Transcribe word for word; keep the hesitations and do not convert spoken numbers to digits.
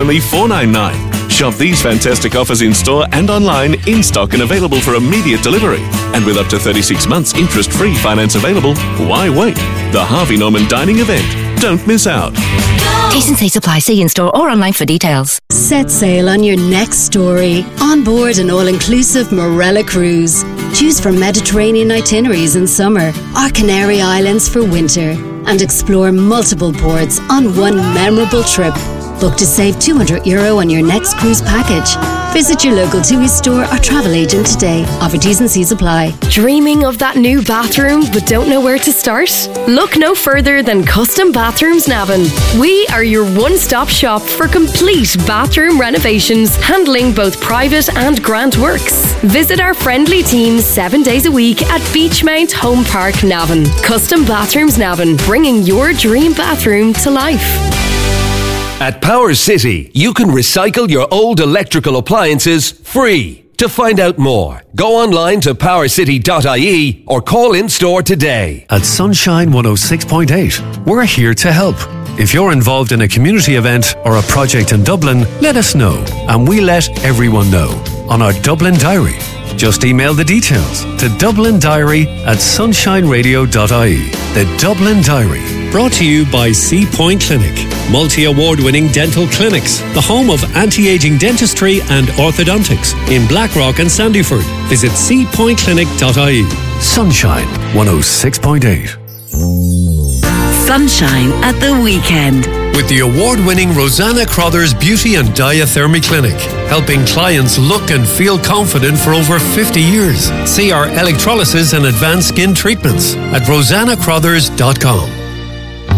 only four ninety-nine. Shop these fantastic offers in store and online, in stock and available for immediate delivery. And with up to thirty-six months interest-free finance available, why wait? The Harvey Norman Dining Event. Don't miss out. T's and C's apply. See in store or online for details. Set sail on your next story. On board an all-inclusive Morella cruise. Choose from Mediterranean itineraries in summer or Canary Islands for winter. And explore multiple ports on one memorable trip. Book to save two hundred euro on your next cruise package. Visit your local TUI store or travel agent today. Offer T's and C's apply. Dreaming of that new bathroom but don't know where to start? Look no further than Custom Bathrooms Navan. We are your one-stop shop for complete bathroom renovations, handling both private and grant works. Visit our friendly team seven days a week at Beachmount Home Park, Navan. Custom Bathrooms Navan, bringing your dream bathroom to life. At Power City, you can recycle your old electrical appliances free. To find out more, go online to power city dot I E or call in store today. At Sunshine one oh six point eight, we're here to help. If you're involved in a community event or a project in Dublin, let us know, and we let everyone know on our Dublin Diary. Just email the details to dublin diary at sunshine radio dot I E. The Dublin Diary. Brought to you by Sea Point Clinic, multi-award-winning dental clinics, the home of anti-aging dentistry and orthodontics in Blackrock and Sandyford. Visit sea point clinic dot I E. Sunshine one oh six point eight. Sunshine at the weekend. With the award-winning Rosanna Crothers Beauty and Diathermy Clinic, helping clients look and feel confident for over fifty years. See our electrolysis and advanced skin treatments at rosanna crothers dot com.